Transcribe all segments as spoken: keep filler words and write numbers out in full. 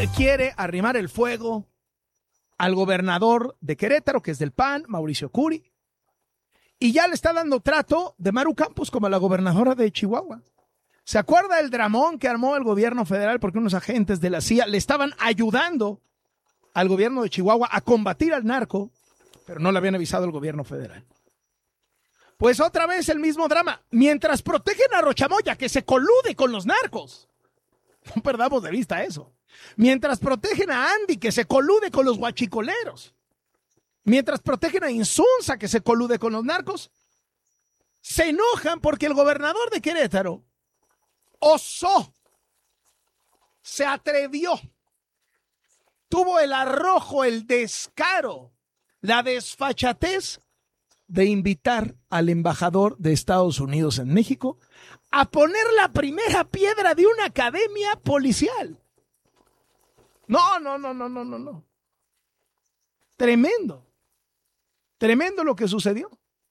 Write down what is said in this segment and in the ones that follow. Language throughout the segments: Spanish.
quiere arrimar el fuego al gobernador de Querétaro, que es del P A N, Mauricio Curi, y ya le está dando trato de Maru Campos como la gobernadora de Chihuahua. ¿Se acuerda el dramón que armó el gobierno federal porque unos agentes de la C I A le estaban ayudando al gobierno de Chihuahua a combatir al narco, pero no le habían avisado al gobierno federal? Pues otra vez el mismo drama. Mientras protegen a Rochamoya, que se colude con los narcos. No perdamos de vista eso. Mientras protegen a Andy, que se colude con los guachicoleros. Mientras protegen a Insunza, que se colude con los narcos. Se enojan porque el gobernador de Querétaro osó, se atrevió, tuvo el arrojo, el descaro, la desfachatez de invitar al embajador de Estados Unidos en México a poner la primera piedra de una academia policial. No, no, no, no, no, no, no. Tremendo. Tremendo lo que sucedió.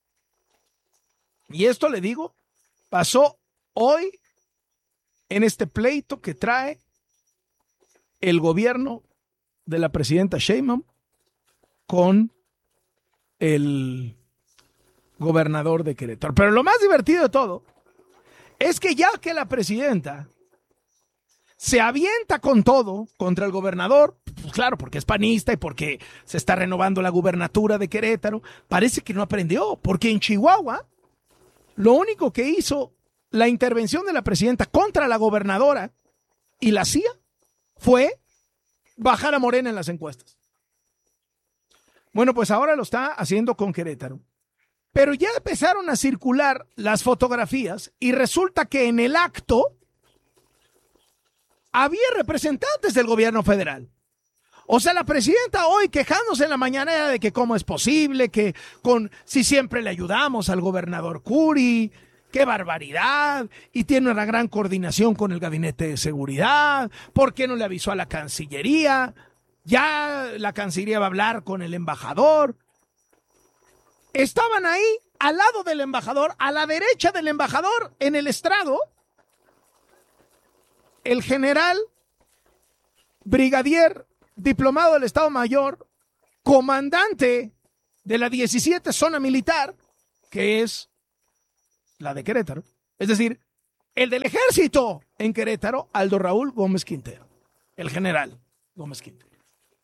Y esto, le digo, pasó hoy en este pleito que trae el gobierno de la presidenta Sheinbaum con el gobernador de Querétaro. Pero lo más divertido de todo es que ya que la presidenta se avienta con todo contra el gobernador, pues claro, porque es panista y porque se está renovando la gubernatura de Querétaro, parece que no aprendió, porque en Chihuahua lo único que hizo la intervención de la presidenta contra la gobernadora y la C I A fue bajar a Morena en las encuestas. Bueno, pues ahora lo está haciendo con Querétaro. Pero ya empezaron a circular las fotografías y resulta que en el acto había representantes del gobierno federal. O sea, la presidenta hoy quejándose en la mañanera de que cómo es posible, que con si siempre le ayudamos al gobernador Curi, qué barbaridad, y tiene una gran coordinación con el gabinete de seguridad, ¿por qué no le avisó a la Cancillería? Ya la Cancillería va a hablar con el embajador. Estaban ahí, al lado del embajador, a la derecha del embajador, en el estrado, el general brigadier diplomado del Estado Mayor, comandante de la diecisiete Zona Militar, que es la de Querétaro, es decir, el del Ejército en Querétaro, Aldo Raúl Gómez Quintero, el general Gómez Quintero.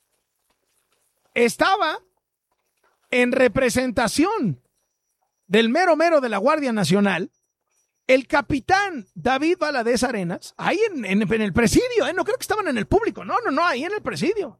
Estaba en representación del mero mero de la Guardia Nacional, el capitán David Valadez Arenas, ahí en, en, en el presidio, ¿eh? No creo que estaban en el público, no, no, no, ahí en el presidio.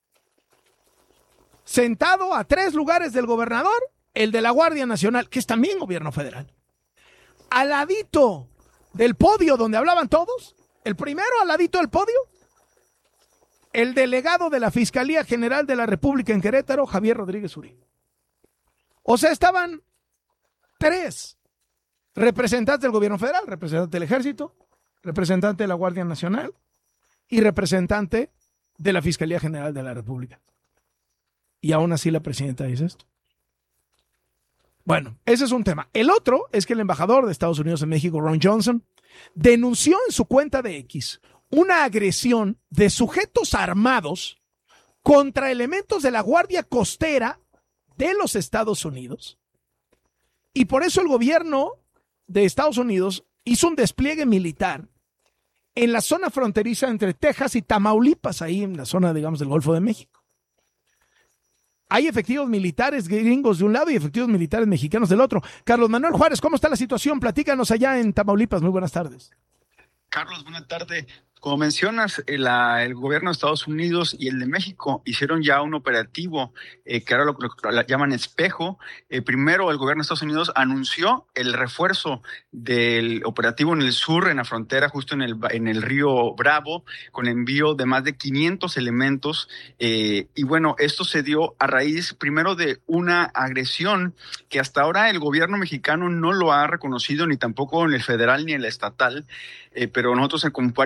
Sentado a tres lugares del gobernador, el de la Guardia Nacional, que es también gobierno federal. Al ladito del podio donde hablaban todos, el primero al ladito del podio, el delegado de la Fiscalía General de la República en Querétaro, Javier Rodríguez Uribe. O sea, estaban tres representantes del gobierno federal, representante del Ejército, representante de la Guardia Nacional y representante de la Fiscalía General de la República. Y aún así la presidenta dice esto. Bueno, ese es un tema. El otro es que el embajador de Estados Unidos en México, Ron Johnson, denunció en su cuenta de X una agresión de sujetos armados contra elementos de la Guardia Costera de los Estados Unidos. Y por eso el gobierno de Estados Unidos hizo un despliegue militar en la zona fronteriza entre Texas y Tamaulipas, ahí en la zona, digamos, del Golfo de México. Hay efectivos militares gringos de un lado y efectivos militares mexicanos del otro. Carlos Manuel Juárez, ¿cómo está la situación? Platícanos allá en Tamaulipas. Muy buenas tardes. Carlos, buenas tardes. Como mencionas, el, la, el gobierno de Estados Unidos y el de México hicieron ya un operativo eh, que ahora lo, lo, lo llaman espejo. Eh, primero, el gobierno de Estados Unidos anunció el refuerzo del operativo en el sur, en la frontera, justo en el, en el río Bravo, con envío de más de quinientos elementos. Eh, y bueno, esto se dio a raíz primero de una agresión que hasta ahora el gobierno mexicano no lo ha reconocido, ni tampoco en el federal ni en el estatal. Eh, pero nosotros, con varias fuentes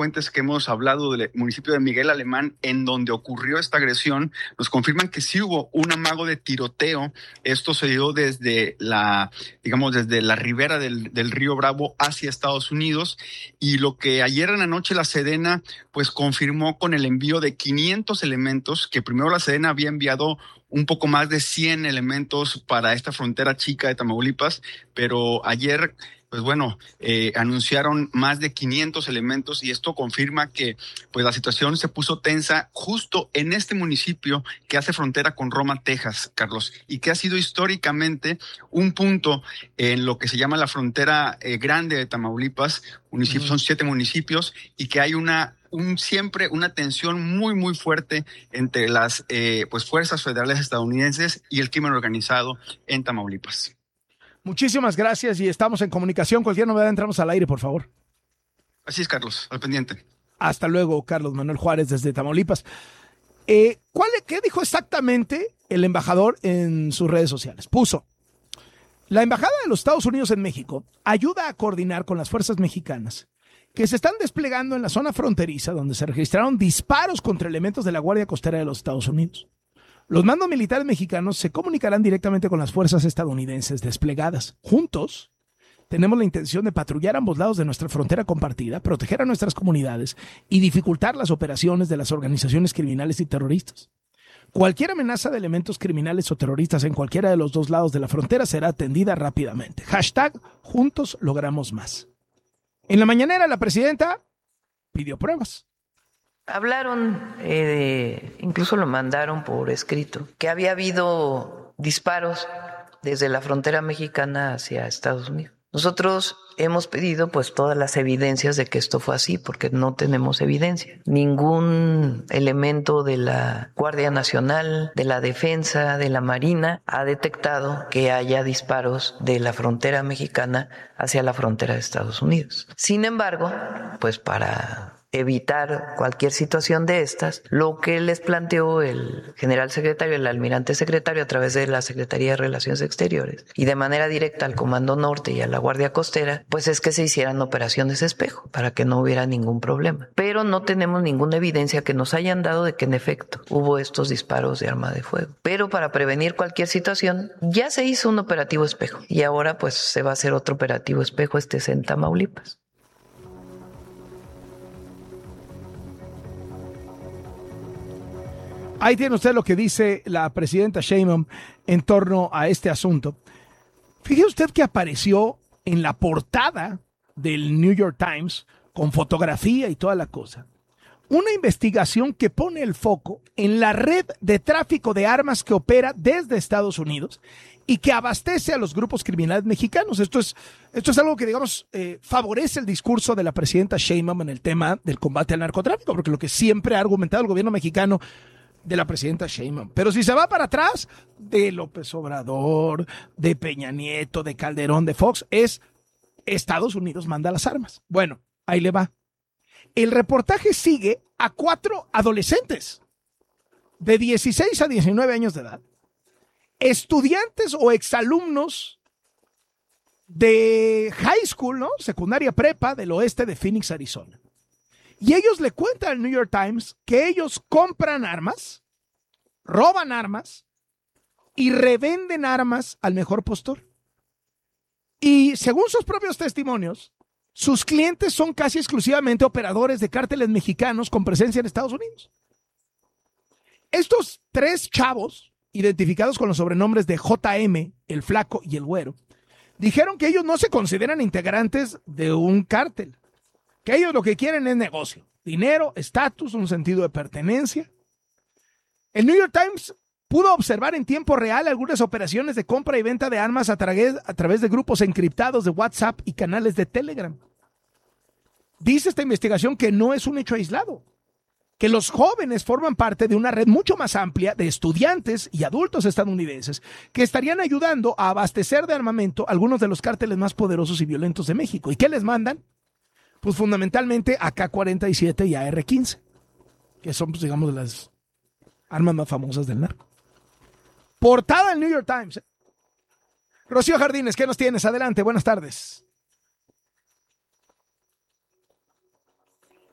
fuentes que hemos hablado del municipio de Miguel Alemán, en donde ocurrió esta agresión, nos confirman que sí hubo un amago de tiroteo. Esto se dio desde la, digamos, desde la ribera del, del río Bravo hacia Estados Unidos, y lo que ayer en la noche la Sedena pues confirmó con el envío de quinientos elementos, que primero la Sedena había enviado un poco más de cien elementos para esta frontera chica de Tamaulipas, pero ayer, pues bueno, eh, anunciaron más de quinientos elementos, y esto confirma que pues la situación se puso tensa justo en este municipio que hace frontera con Roma, Texas, Carlos, y que ha sido históricamente un punto en lo que se llama la frontera eh, grande de Tamaulipas. Municipio, uh-huh. Son siete municipios, y que hay una Un, siempre una tensión muy, muy fuerte entre las eh, pues fuerzas federales estadounidenses y el crimen organizado en Tamaulipas. Muchísimas gracias y estamos en comunicación. Cualquier novedad entramos al aire, por favor. Así es, Carlos, al pendiente. Hasta luego, Carlos Manuel Juárez desde Tamaulipas. Eh, ¿cuál, ¿Qué dijo exactamente el embajador en sus redes sociales? Puso: la Embajada de los Estados Unidos en México ayuda a coordinar con las fuerzas mexicanas que se están desplegando en la zona fronteriza, donde se registraron disparos contra elementos de la Guardia Costera de los Estados Unidos. Los mandos militares mexicanos se comunicarán directamente con las fuerzas estadounidenses desplegadas. Juntos, tenemos la intención de patrullar ambos lados de nuestra frontera compartida, proteger a nuestras comunidades y dificultar las operaciones de las organizaciones criminales y terroristas. Cualquier amenaza de elementos criminales o terroristas en cualquiera de los dos lados de la frontera será atendida rápidamente. Hashtag Juntos Logramos Más. En la mañanera, la presidenta pidió pruebas. Hablaron, eh, incluso lo mandaron por escrito, que había habido disparos desde la frontera mexicana hacia Estados Unidos. Nosotros hemos pedido pues todas las evidencias de que esto fue así, porque no tenemos evidencia. Ningún elemento de la Guardia Nacional, de la Defensa, de la Marina ha detectado que haya disparos de la frontera mexicana hacia la frontera de Estados Unidos. Sin embargo, pues para evitar cualquier situación de estas, lo que les planteó el general secretario, el almirante secretario, a través de la Secretaría de Relaciones Exteriores y de manera directa al Comando Norte y a la Guardia Costera, pues es que se hicieran operaciones espejo para que no hubiera ningún problema. Pero no tenemos ninguna evidencia que nos hayan dado de que en efecto hubo estos disparos de arma de fuego. Pero para prevenir cualquier situación, ya se hizo un operativo espejo y ahora pues se va a hacer otro operativo espejo, este es en Tamaulipas. Ahí tiene usted lo que dice la presidenta Sheinbaum en torno a este asunto. Fíjese usted que apareció en la portada del New York Times, con fotografía y toda la cosa, una investigación que pone el foco en la red de tráfico de armas que opera desde Estados Unidos y que abastece a los grupos criminales mexicanos. Esto es, esto es algo que, digamos, eh, favorece el discurso de la presidenta Sheinbaum en el tema del combate al narcotráfico, porque lo que siempre ha argumentado el gobierno mexicano de la presidenta Sheinbaum. Pero si se va para atrás, de López Obrador, de Peña Nieto, de Calderón, de Fox, es Estados Unidos manda las armas. Bueno, ahí le va. El reportaje sigue a cuatro adolescentes de dieciséis a diecinueve años de edad, estudiantes o exalumnos de high school, ¿no? Secundaria prepa del oeste de Phoenix, Arizona. Y ellos le cuentan al New York Times que ellos compran armas, roban armas y revenden armas al mejor postor. Y según sus propios testimonios, sus clientes son casi exclusivamente operadores de cárteles mexicanos con presencia en Estados Unidos. Estos tres chavos, identificados con los sobrenombres de J M, el Flaco y el Güero, dijeron que ellos no se consideran integrantes de un cártel, que ellos lo que quieren es negocio, dinero, estatus, un sentido de pertenencia. El New York Times pudo observar en tiempo real algunas operaciones de compra y venta de armas a, tra- a través de grupos encriptados de WhatsApp y canales de Telegram. Dice esta investigación que no es un hecho aislado, que los jóvenes forman parte de una red mucho más amplia de estudiantes y adultos estadounidenses que estarían ayudando a abastecer de armamento a algunos de los cárteles más poderosos y violentos de México. ¿Y qué les mandan? Pues fundamentalmente A K cuarenta y siete y A R quince, que son, pues, digamos, las armas más famosas del narco. Portada del New York Times. ¿eh? Rocío Jardines, ¿qué nos tienes? Adelante, buenas tardes.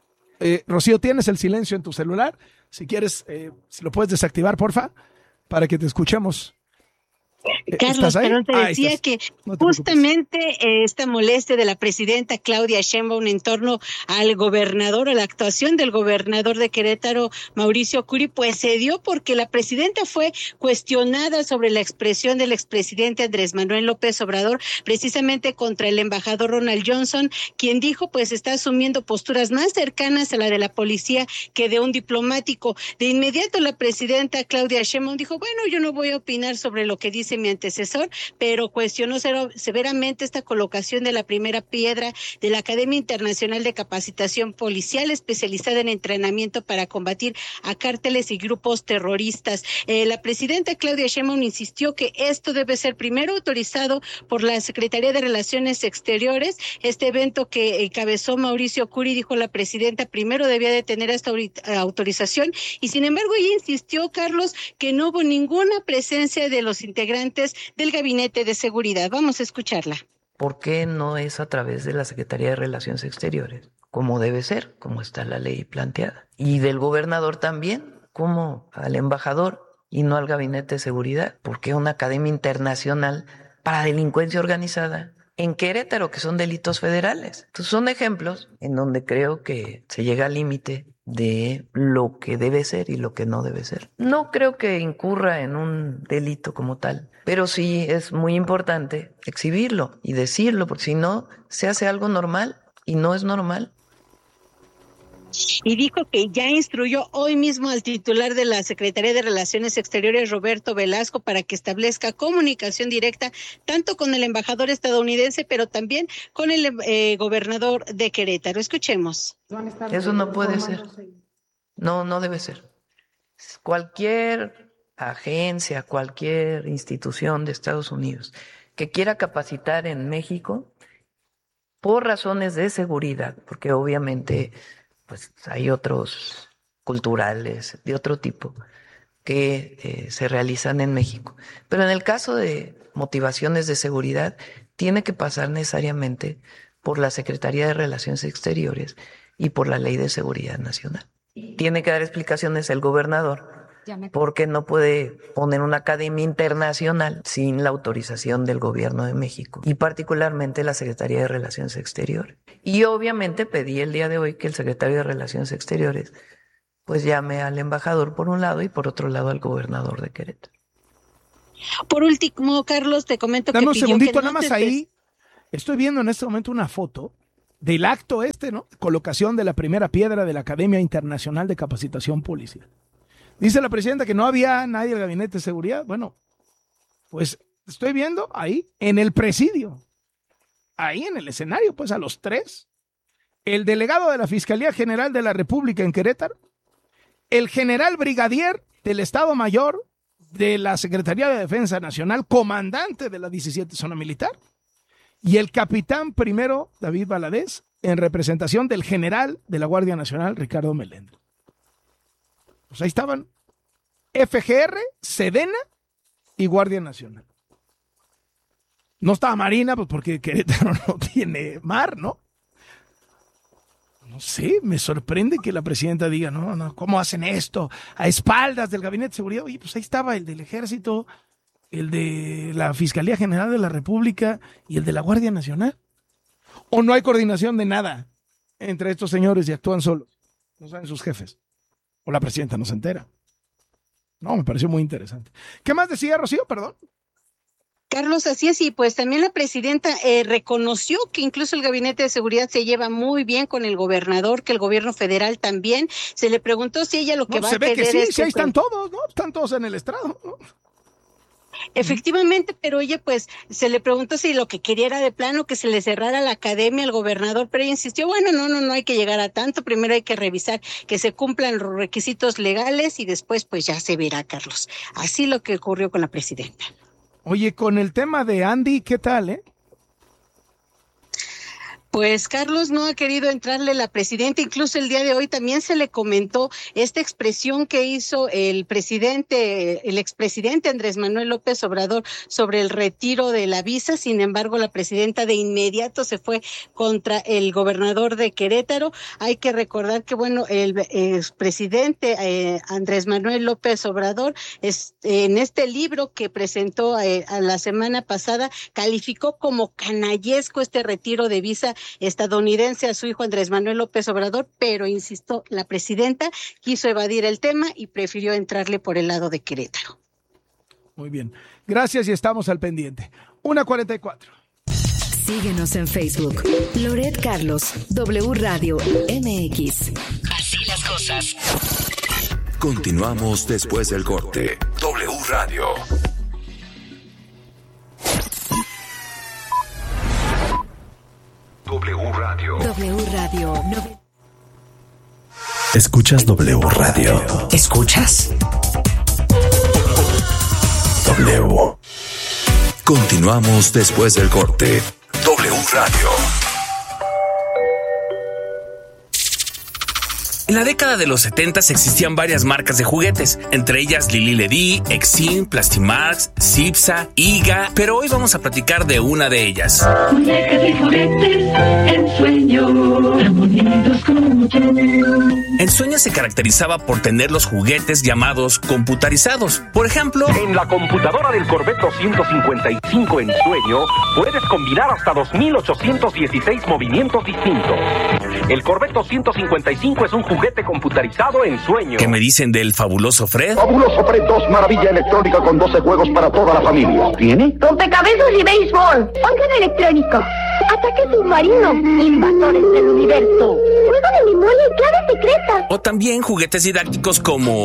Eh, Rocío, ¿tienes el silencio en tu celular? Si quieres, eh, si lo puedes desactivar, porfa, para que te escuchemos. Carlos, pero te ah, decía que no te justamente eh, esta molestia de la presidenta Claudia Sheinbaum en torno al gobernador, a la actuación del gobernador de Querétaro, Mauricio Curi, pues se dio porque la presidenta fue cuestionada sobre la expresión del expresidente Andrés Manuel López Obrador, precisamente contra el embajador Ronald Johnson, quien dijo pues está asumiendo posturas más cercanas a la de la policía que de un diplomático. De inmediato la presidenta Claudia Sheinbaum dijo, bueno, yo no voy a opinar sobre lo que dice mi antecesor, pero cuestionó severamente esta colocación de la primera piedra de la Academia Internacional de Capacitación Policial especializada en entrenamiento para combatir a cárteles y grupos terroristas. Eh, la presidenta Claudia Sheinbaum insistió que esto debe ser primero autorizado por la Secretaría de Relaciones Exteriores. Este evento que encabezó Mauricio Curi, dijo la presidenta, primero debía de tener esta autorización y sin embargo ella insistió, Carlos, que no hubo ninguna presencia de los integrantes del Gabinete de Seguridad. Vamos a escucharla. ¿Por qué no es a través de la Secretaría de Relaciones Exteriores? Como debe ser, como está la ley planteada. Y del gobernador también, como al embajador y no al Gabinete de Seguridad. ¿Por qué una academia internacional para delincuencia organizada en Querétaro, que son delitos federales? Entonces son ejemplos en donde creo que se llega al límite de lo que debe ser y lo que no debe ser. No creo que incurra en un delito como tal, pero sí es muy importante exhibirlo y decirlo, porque si no, se hace algo normal y no es normal. Y dijo que ya instruyó hoy mismo al titular de la Secretaría de Relaciones Exteriores, Roberto Velasco, para que establezca comunicación directa tanto con el embajador estadounidense, pero también con el eh, gobernador de Querétaro. Escuchemos. Eso no puede ser. No, no debe ser. Cualquier agencia, cualquier institución de Estados Unidos que quiera capacitar en México por razones de seguridad, porque obviamente pues hay otros culturales de otro tipo que eh, se realizan en México. Pero en el caso de motivaciones de seguridad, tiene que pasar necesariamente por la Secretaría de Relaciones Exteriores y por la Ley de Seguridad Nacional. Tiene que dar explicaciones el gobernador, porque no puede poner una academia internacional sin la autorización del gobierno de México y particularmente la Secretaría de Relaciones Exteriores. Y obviamente pedí el día de hoy que el secretario de Relaciones Exteriores pues llame al embajador por un lado y por otro lado al gobernador de Querétaro. Por último, Carlos, te comento Dame que un pidió segundito, que no nada más te... ahí. Estoy viendo en este momento una foto del acto este, ¿no? Colocación de la primera piedra de la Academia Internacional de Capacitación Policial. Dice la presidenta que no había nadie del Gabinete de Seguridad. Bueno, pues estoy viendo ahí en el presidio, ahí en el escenario, pues a los tres, el delegado de la Fiscalía General de la República en Querétaro, el general brigadier del Estado Mayor de la Secretaría de Defensa Nacional, comandante de la diecisiete Zona Militar, y el capitán primero David Valadez, en representación del general de la Guardia Nacional, Ricardo Meléndez. Pues ahí estaban F G R, Sedena y Guardia Nacional. No estaba Marina, pues porque Querétaro no tiene mar, ¿no? No sé, me sorprende que la presidenta diga, no, no, ¿cómo hacen esto? A espaldas del Gabinete de Seguridad. Oye, pues ahí estaba el del Ejército, el de la Fiscalía General de la República y el de la Guardia Nacional. ¿O no hay coordinación de nada entre estos señores y actúan solos? No saben sus jefes. O la presidenta no se entera. No, me pareció muy interesante. ¿Qué más decía Rocío? Perdón. Carlos, así es, y pues también la presidenta eh, reconoció que incluso el Gabinete de Seguridad se lleva muy bien con el gobernador, que el gobierno federal también. Se le preguntó si ella lo que no, va se a ve querer que sí, es sí, ahí que, están todos, ¿no? Están todos en el estrado, ¿no? Efectivamente, pero ella pues se le preguntó si lo que quería era de plano que se le cerrara la academia al gobernador, pero ella insistió, bueno, no, no, no hay que llegar a tanto, primero hay que revisar que se cumplan los requisitos legales y después pues ya se verá, Carlos. Así lo que ocurrió con la presidenta. Oye, con el tema de Andy, ¿qué tal, eh? Pues Carlos no ha querido entrarle la presidenta, incluso el día de hoy también se le comentó esta expresión que hizo el presidente, el expresidente Andrés Manuel López Obrador sobre el retiro de la visa. Sin embargo, la presidenta de inmediato se fue contra el gobernador de Querétaro. Hay que recordar que, bueno, el expresidente eh, Andrés Manuel López Obrador es, en este libro que presentó eh, a la semana pasada, calificó como canallesco este retiro de visa estadounidense a su hijo Andrés Manuel López Obrador, pero insistió, la presidenta quiso evadir el tema y prefirió entrarle por el lado de Querétaro. Muy bien, gracias y estamos al pendiente. una cuarenta y cuatro. Síguenos en Facebook, Loret Carlos, W Radio M X. Así las cosas. Continuamos después del corte. W Radio. W Radio. W Radio. No... Escuchas W Radio. ¿Escuchas? W. Continuamos después del corte. W Radio. En la década de los setentas existían varias marcas de juguetes, entre ellas Lili Ledy, Exim, Plastimax, Cipsa, Iga, pero hoy vamos a platicar de una de ellas. Muñecas y juguetes, Ensueño, tan bonitos como yo. Ensueño se caracterizaba por tener los juguetes llamados computarizados. Por ejemplo, en la computadora del Corvette doscientos cincuenta y cinco Ensueño puedes combinar hasta dos mil ochocientos dieciséis movimientos distintos. El Corvette doscientos cincuenta y cinco es un juguete computarizado Ensueño. ¿Qué me dicen del fabuloso Fred? Fabuloso Fred dos, maravilla electrónica con doce juegos para toda la familia. ¿Tiene? Rompecabezas y béisbol. Órgano electrónico. Ataque submarino. Invasores del universo. Juego de memoria y claves secretas. O también juguetes didácticos como